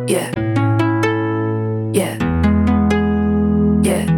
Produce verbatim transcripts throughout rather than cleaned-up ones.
Yeah. Yeah. Yeah.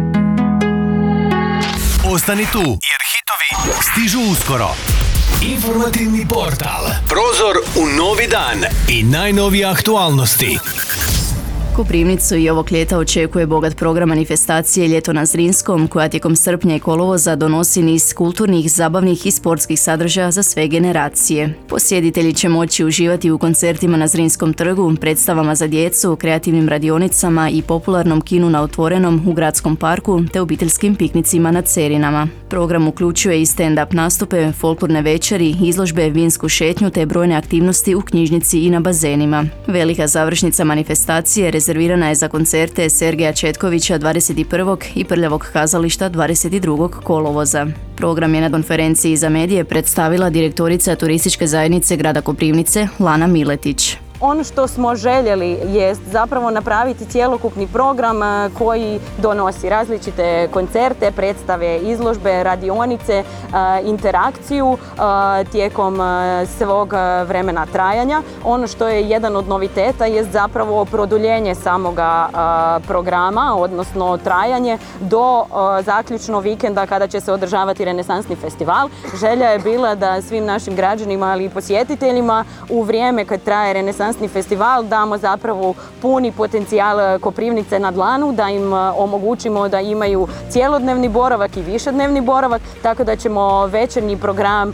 Ostani tu, jer hitovi stižu uskoro. Informativni portal. Prozor u novi dan i najnovije aktualnosti. Koprivnicu i ovog ljeta očekuje bogat program manifestacije Ljeto na Zrinskom, koja tijekom srpnja i kolovoza donosi niz kulturnih, zabavnih i sportskih sadržaja za sve generacije. Posjetitelji će moći uživati u koncertima na Zrinskom trgu, predstavama za djecu, kreativnim radionicama i popularnom kinu na otvorenom u gradskom parku te obiteljskim piknicima na Cerinama. Program uključuje i stand-up nastupe, folklorne večeri, izložbe, vinsku šetnju te brojne aktivnosti u knjižnici i na bazenima. Velika završnica manifestacije rezervirana je za koncerte Sergeja Četkovića dvadeset prvog i Prljavog kazališta dvadeset drugog kolovoza. Program je na konferenciji za medije predstavila direktorica turističke zajednice grada Koprivnice Lana Miletić. Ono što smo željeli je zapravo napraviti cjelokupni program koji donosi različite koncerte, predstave, izložbe, radionice, interakciju tijekom svog vremena trajanja. Ono što je jedan od noviteta je zapravo produljenje samoga programa, odnosno trajanje do zaključno vikenda kada će se održavati Renesansni festival. Želja je bila da svim našim građanima, ali i posjetiteljima u vrijeme kad traje Renesansni festival damo zapravo puni potencijal Koprivnice na dlanu, da im omogućimo da imaju cijelodnevni boravak i višednevni boravak, tako da ćemo večernji program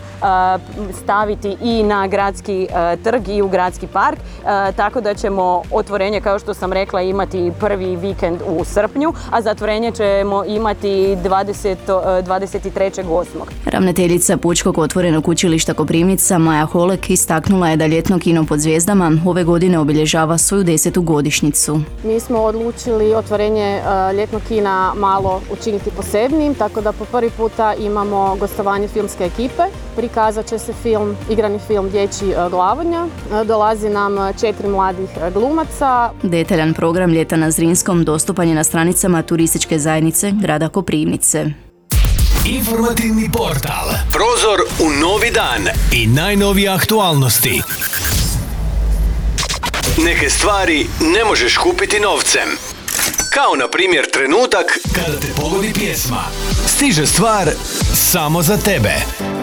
staviti i na gradski trg i u gradski park, tako da ćemo otvorenje, kao što sam rekla, imati prvi vikend u srpnju, a zatvorenje ćemo imati dvadeset trećeg osmog Ravnateljica Pučkog otvorenog učilišta Koprivnica Maja Holek istaknula je da ljetno kino pod zvijezdama ove godine obilježava svoju desetu godišnjicu. Mi smo odlučili otvorenje uh, ljetnog kina malo učiniti posebnim, tako da po prvi puta imamo gostovanje filmske ekipe. Prikazat će se film, igrani film Dječji uh, Glavoanja. Uh, dolazi nam četiri mladih uh, glumaca. Detaljan program Ljeta na Zrinskom dostupan je na stranicama turističke zajednice grada Koprivnice. Informativni portal. Prozor u novi dan i najnovije aktualnosti. Neke stvari ne možeš kupiti novcem. Kao na primjer trenutak kada te pogodi pjesma. Stiže stvar samo za tebe.